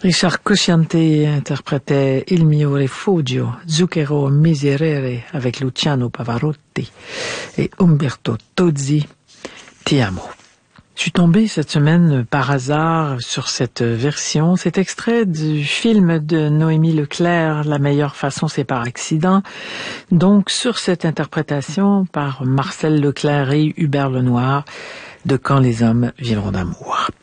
Richard Cosciante interprétait Il mio rifugio, Zucchero miserere avec Luciano Pavarotti et Umberto Tozzi, Ti amo. Je suis tombée cette semaine par hasard sur cette version, cet extrait du film de Noémie Leclerc, La meilleure façon c'est par accident, donc sur cette interprétation par Marcel Leclerc et Hubert Lenoir de Quand les hommes vivront d'amour.